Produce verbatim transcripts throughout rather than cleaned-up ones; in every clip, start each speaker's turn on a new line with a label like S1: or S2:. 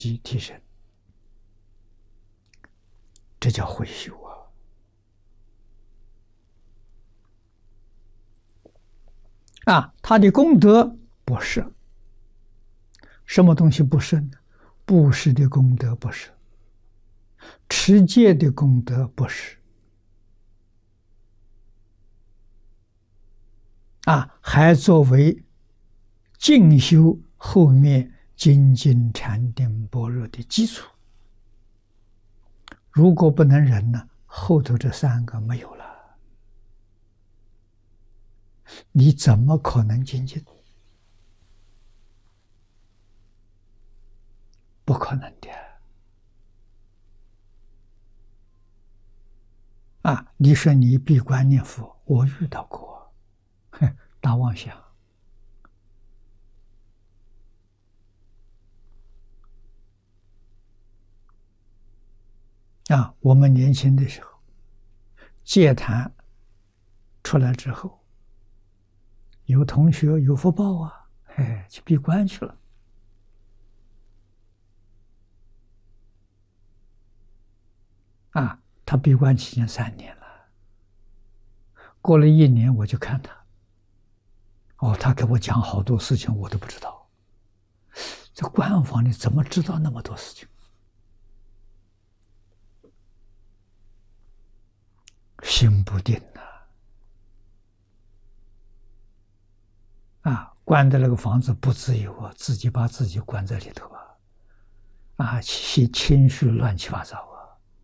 S1: 提提升，这叫慧修啊！啊，他的功德不是什么东西不是呢？布施的功德不是，持戒的功德不是，啊，还作为进修后面精进禅定般若的基础。如果不能忍呢，后头这三个没有了，你怎么可能精进？不可能的啊！你说你闭关念佛，我遇到过，哼，大妄想啊！我们年轻的时候，戒坛出来之后，有同学有福报啊，哎，去闭关去了。啊，他闭关期间三年了，过了一年我就看他，哦，他给我讲好多事情我都不知道，这官方你怎么知道那么多事情？心不定呐！啊，关在那个房子不自由啊，自己把自己关在里头啊，啊，情情绪乱七八糟啊。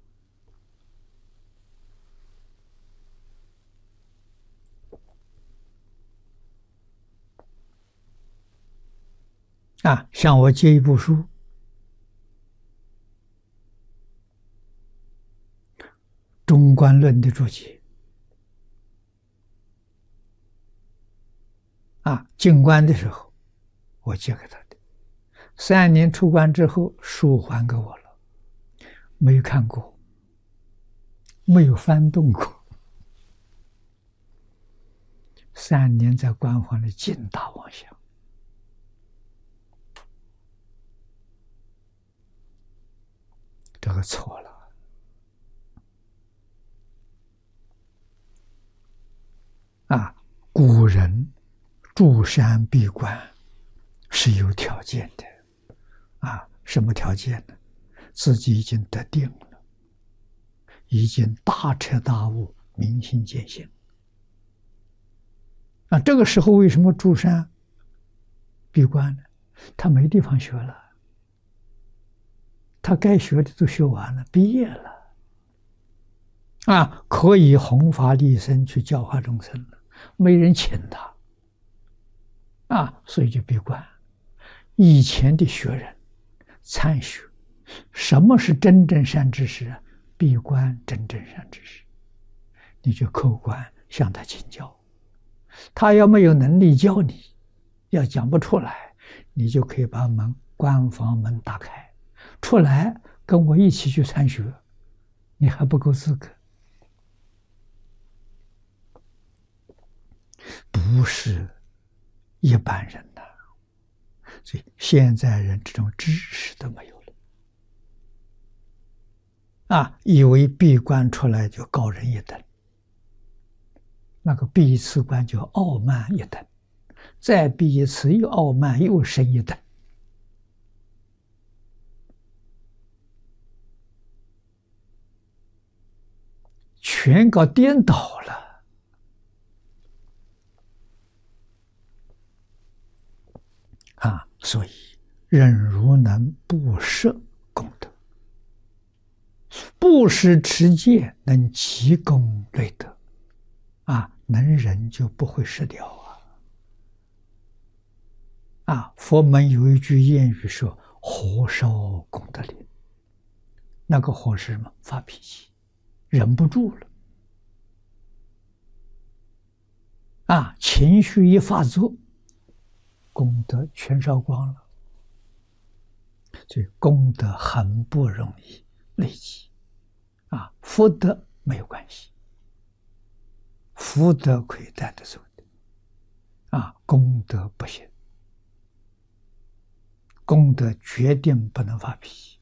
S1: 啊，向我借一部书，《中观论》的注解。啊，进关的时候，我借给他的。三年出关之后，书还给我了，没看过，没有翻动过。三年在关房里尽大妄想。这个错了啊！古人住山闭关是有条件的啊，什么条件呢？自己已经得定了，已经大彻大悟，明心见性啊。这个时候为什么住山闭关呢？他没地方学了。他该学的都学完了，毕业了，啊，可以弘法利生去教化众生了，没人请他，啊，所以就闭关。以前的学人参学，什么是真正善知识啊？闭关真正善知识，你就叩关向他请教，他要没有能力教你，要讲不出来，你就可以把门关房门打开。出来跟我一起去参学，你还不够资格。不是一般人的，所以现在人这种知识都没有了啊！以为闭关出来就高人一等，那个闭一次关就傲慢一等，再闭一次又傲慢又升一等。全搞颠倒了啊！所以忍辱能布施功德，布施持戒能积功累德啊！能忍就不会失掉啊！啊！佛门有一句谚语说：“火烧功德林。”那个火是什么？发脾气，忍不住了。啊，情绪一发作，功德全烧光了。所以功德很不容易累积，啊，福德没有关系，福德可以带得走的，啊，功德不行。 功德决定不能发脾气。